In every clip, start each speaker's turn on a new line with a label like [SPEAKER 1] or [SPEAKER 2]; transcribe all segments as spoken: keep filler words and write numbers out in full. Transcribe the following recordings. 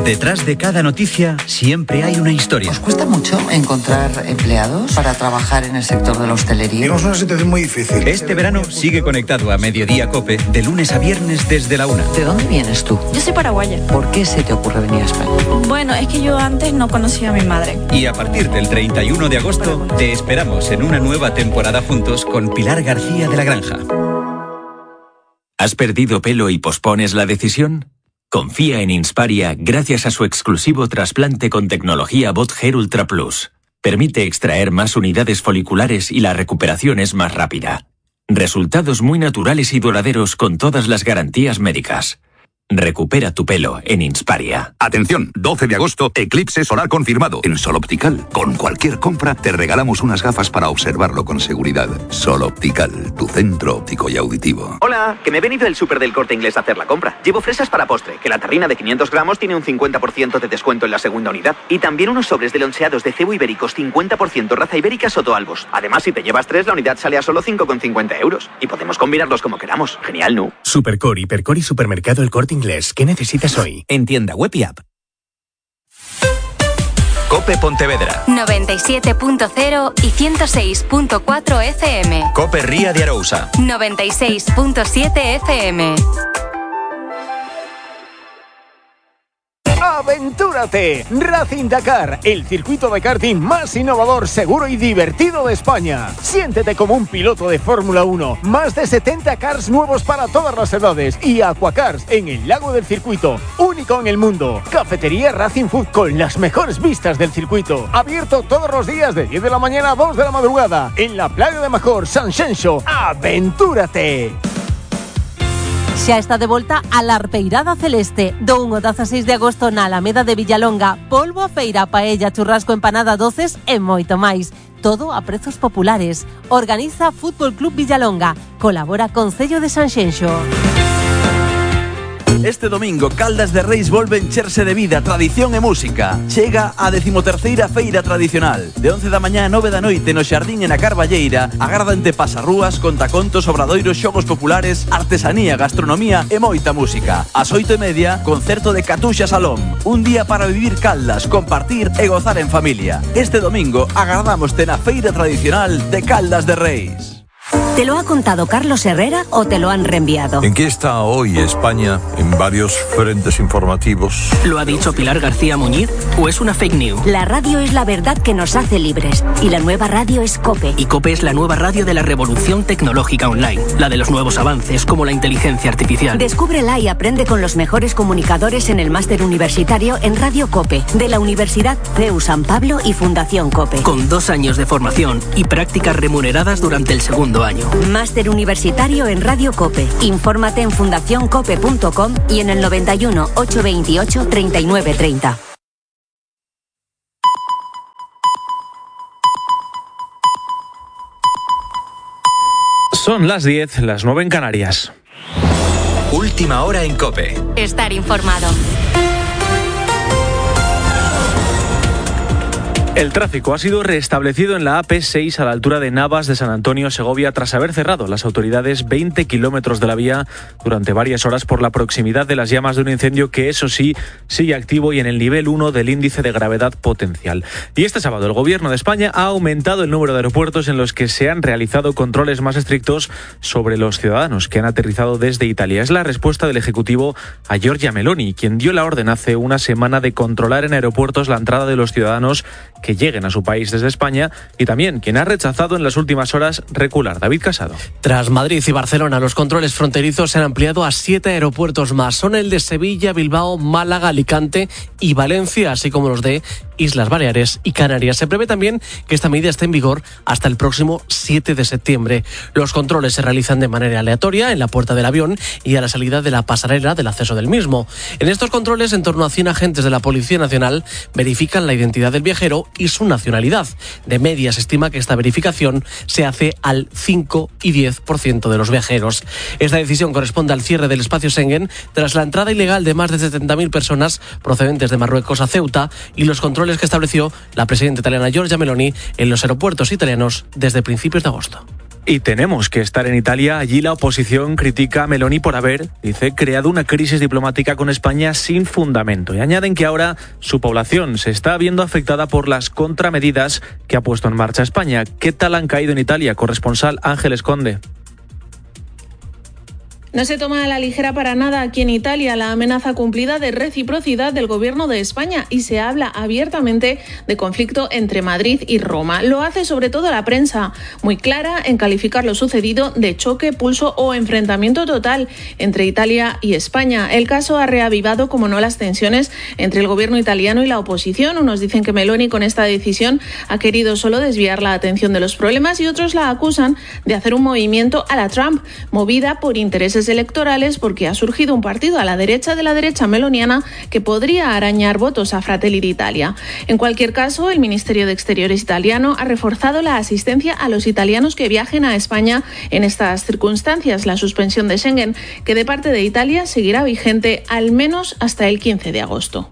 [SPEAKER 1] Detrás de cada noticia siempre hay una historia.
[SPEAKER 2] ¿Os cuesta mucho encontrar empleados para trabajar en el sector de la hostelería?
[SPEAKER 3] Tenemos una situación muy difícil.
[SPEAKER 1] Este verano sigue conectado a Mediodía COPE de lunes a viernes desde la una.
[SPEAKER 2] ¿De dónde vienes tú?
[SPEAKER 4] Yo soy paraguaya.
[SPEAKER 2] ¿Por qué se te ocurre venir a España?
[SPEAKER 4] Bueno, es que yo antes no conocía a mi madre.
[SPEAKER 1] Y a partir del treinta y uno de agosto te esperamos en una nueva temporada juntos con Pilar García de la Granja.
[SPEAKER 5] ¿Has perdido pelo y pospones la decisión? Confía en Insparia gracias a su exclusivo trasplante con tecnología Bot Hair Ultra Plus. Permite extraer más unidades foliculares y la recuperación es más rápida. Resultados muy naturales y duraderos con todas las garantías médicas. Recupera tu pelo en Insparia.
[SPEAKER 6] Atención, doce de agosto, eclipse solar confirmado en Sol Optical. Con cualquier compra te regalamos unas gafas para observarlo con seguridad. Sol Optical, tu centro óptico y auditivo.
[SPEAKER 7] Hola, que me he venido del súper del Corte Inglés a hacer la compra. Llevo fresas para postre, que la terrina de quinientos gramos tiene un cincuenta por ciento de descuento en la segunda unidad. Y también unos sobres de loncheados de cebo ibéricos cincuenta por ciento raza ibérica Soto Albos. Además, si te llevas tres, la unidad sale a solo cinco con cincuenta euros. Y podemos combinarlos como queramos. Genial, ¿no?
[SPEAKER 8] Supercore, Hipercore y Supermercado El Corte Inglés. ¿Qué necesitas hoy?
[SPEAKER 1] En tienda web y app.
[SPEAKER 5] COPE Pontevedra.
[SPEAKER 9] noventa y siete punto cero y ciento seis punto cuatro F M.
[SPEAKER 5] COPE Ría de Arousa.
[SPEAKER 9] noventa y seis punto siete F M.
[SPEAKER 10] ¡Aventúrate! Racing Dakar, el circuito de karting más innovador, seguro y divertido de España. Siéntete como un piloto de Fórmula uno. Más de setenta cars nuevos para todas las edades y aquacars en el lago del circuito, único en el mundo. Cafetería Racing Food con las mejores vistas del circuito. Abierto todos los días de diez de la mañana a dos de la madrugada en la playa de Major, San Xenxo. ¡Aventúrate!
[SPEAKER 11] Xa está de volta a la Arpeirada Celeste. Do un ao dieciséis de agosto na Alameda de Villalonga. Polvo a feira, paella, churrasco, empanada, doces e moito máis. Todo a prezos populares. Organiza Fútbol Club Villalonga. Colabora Concello de Sanxenxo.
[SPEAKER 12] Este domingo, Caldas de Reis volve encherse de vida, tradición e música. Chega a decimoterceira feira tradicional. De once da mañá a nove da noite no Xardín e na Carballeira, agardante pasarrúas, contacontos, obradoiros, xogos populares, artesanía, gastronomía e moita música. Ás oito e media, concerto de Catuxa Salón. Un día para vivir Caldas, compartir e gozar en familia. Este domingo, agardámoste na feira tradicional de Caldas de Reis.
[SPEAKER 13] ¿Te lo ha contado Carlos Herrera o te lo han reenviado?
[SPEAKER 14] ¿En qué está hoy España en varios frentes informativos?
[SPEAKER 15] ¿Lo ha dicho Pilar García Muñiz o es una fake news?
[SPEAKER 13] La radio es la verdad que nos hace libres y la nueva radio es COPE.
[SPEAKER 15] Y COPE es la nueva radio de la revolución tecnológica online, la de los nuevos avances como la inteligencia artificial.
[SPEAKER 13] Descúbrela y aprende con los mejores comunicadores en el máster universitario en Radio COPE de la Universidad C E U San Pablo y Fundación COPE.
[SPEAKER 15] Con dos años de formación y prácticas remuneradas durante el segundo año.
[SPEAKER 13] Máster universitario en Radio COPE. Infórmate en fundación cope punto com y en el noventa y uno, ochocientos veintiocho, treinta y nueve treinta.
[SPEAKER 16] Son las diez, las nueve en Canarias.
[SPEAKER 5] Última hora en COPE.
[SPEAKER 9] Estar informado.
[SPEAKER 16] El tráfico ha sido restablecido en la A P seis a la altura de Navas de San Antonio, Segovia, tras haber cerrado las autoridades veinte kilómetros de la vía durante varias horas por la proximidad de las llamas de un incendio que, eso sí, sigue activo y en el nivel uno del índice de gravedad potencial. Y este sábado el Gobierno de España ha aumentado el número de aeropuertos en los que se han realizado controles más estrictos sobre los ciudadanos que han aterrizado desde Italia. Es la respuesta del Ejecutivo a Giorgia Meloni, quien dio la orden hace una semana de controlar en aeropuertos la entrada de los ciudadanos que lleguen a su país desde España y también quien ha rechazado en las últimas horas recular. David Casado.
[SPEAKER 17] Tras Madrid y Barcelona, los controles fronterizos se han ampliado a siete aeropuertos más. Son el de Sevilla, Bilbao, Málaga, Alicante y Valencia, así como los de Islas Baleares y Canarias. Se prevé también que esta medida esté en vigor hasta el próximo siete de septiembre. Los controles se realizan de manera aleatoria en la puerta del avión y a la salida de la pasarela del acceso del mismo. En estos controles, en torno a cien agentes de la Policía Nacional verifican la identidad del viajero y su nacionalidad. De media se estima que esta verificación se hace al cinco y diez por ciento de los viajeros. Esta decisión corresponde al cierre del espacio Schengen tras la entrada ilegal de más de setenta mil personas procedentes de Marruecos a Ceuta y los controles que estableció la presidenta italiana Giorgia Meloni en los aeropuertos italianos desde principios de agosto.
[SPEAKER 16] Y tenemos que estar en Italia. Allí la oposición critica a Meloni por haber, dice, creado una crisis diplomática con España sin fundamento. Y añaden que ahora su población se está viendo afectada por las contramedidas que ha puesto en marcha España. ¿Qué tal han caído en Italia? Corresponsal Ángeles Conde.
[SPEAKER 3] No se toma a la ligera para nada aquí en Italia la amenaza cumplida de reciprocidad del Gobierno de España y se habla abiertamente de conflicto entre Madrid y Roma. Lo hace sobre todo la prensa, muy clara en calificar lo sucedido de choque, pulso o enfrentamiento total entre Italia y España. El caso ha reavivado, como no, las tensiones entre el Gobierno italiano y la oposición. Unos dicen que Meloni con esta decisión ha querido solo desviar la atención de los problemas y otros la acusan de hacer un movimiento a la Trump, movida por intereses electorales porque ha surgido un partido a la derecha de la derecha meloniana que podría arañar votos a Fratelli d'Italia. En cualquier caso, el Ministerio de Exteriores italiano ha reforzado la asistencia a los italianos que viajen a España en estas circunstancias. La suspensión de Schengen, que de parte de Italia seguirá vigente al menos hasta el quince de agosto.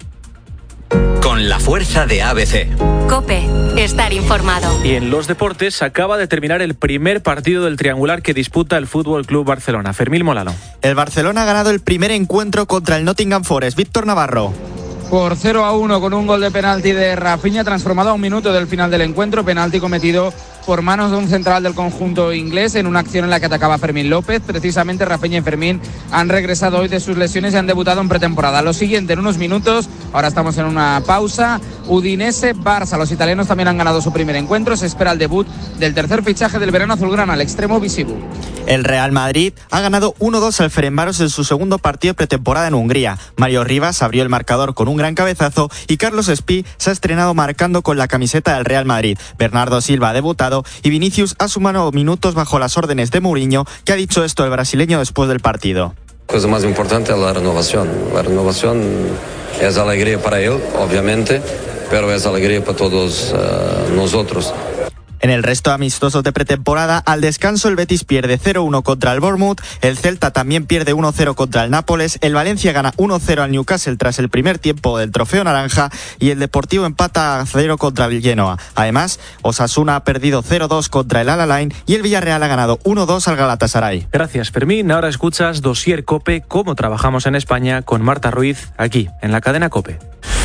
[SPEAKER 1] Con la fuerza de A B C.
[SPEAKER 9] COPE, estar informado.
[SPEAKER 16] Y en los deportes acaba de terminar el primer partido del triangular que disputa el Fútbol Club Barcelona. Fermín Molano.
[SPEAKER 18] El Barcelona ha ganado el primer encuentro contra el Nottingham Forest. Víctor Navarro.
[SPEAKER 19] Por cero a uno con un gol de penalti de Rafinha transformado a un minuto del final del encuentro. Penalti cometido por manos de un central del conjunto inglés en una acción en la que atacaba Fermín López. Precisamente Rafinha y Fermín han regresado hoy de sus lesiones y han debutado en pretemporada. Lo siguiente en unos minutos, ahora estamos en una pausa, Udinese, Barça. Los italianos también han ganado su primer encuentro. Se espera el debut del tercer fichaje del verano azulgrana, al extremo Visibu.
[SPEAKER 18] El Real Madrid ha ganado uno dos al Ferencváros en su segundo partido de pretemporada en Hungría. Mario Rivas abrió el marcador con un gran cabezazo y Carlos Espí se ha estrenado marcando con la camiseta del Real Madrid. Bernardo Silva ha debutado y Vinicius ha sumado minutos bajo las órdenes de Mourinho, que ha dicho esto el brasileño después del partido.
[SPEAKER 20] La cosa más importante es la renovación. La renovación es alegría para él, obviamente, pero es alegría para todos uh, nosotros.
[SPEAKER 18] En el resto de amistosos de pretemporada, al descanso el Betis pierde cero uno contra el Bournemouth, el Celta también pierde uno cero contra el Nápoles, el Valencia gana uno cero al Newcastle tras el primer tiempo del Trofeo Naranja y el Deportivo empata a cero contra el Genoa. Además, Osasuna ha perdido cero dos contra el Al-Alain y el Villarreal ha ganado uno dos al Galatasaray.
[SPEAKER 16] Gracias, Fermín. Ahora escuchas Dossier COPE, cómo trabajamos en España, con Marta Ruiz, aquí, en la cadena COPE.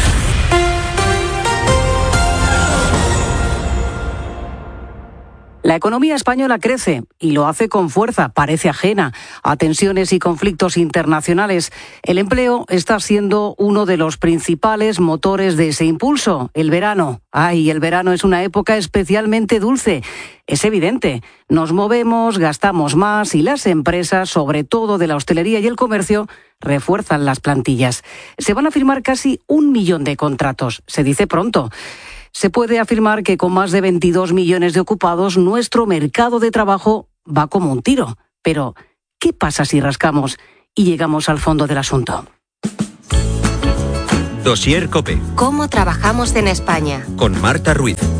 [SPEAKER 21] La economía española crece y lo hace con fuerza, parece ajena a tensiones y conflictos internacionales. El empleo está siendo uno de los principales motores de ese impulso. El verano. Ay, el verano es una época especialmente dulce. Es evidente. Nos movemos, gastamos más y las empresas, sobre todo de la hostelería y el comercio, refuerzan las plantillas. Se van a firmar casi un millón de contratos. Se dice pronto. Se puede afirmar que con más de veintidós millones de ocupados, nuestro mercado de trabajo va como un tiro. Pero, ¿qué pasa si rascamos y llegamos al fondo del asunto?
[SPEAKER 1] Dossier COPE.
[SPEAKER 9] ¿Cómo trabajamos en España?
[SPEAKER 1] Con Marta Ruiz.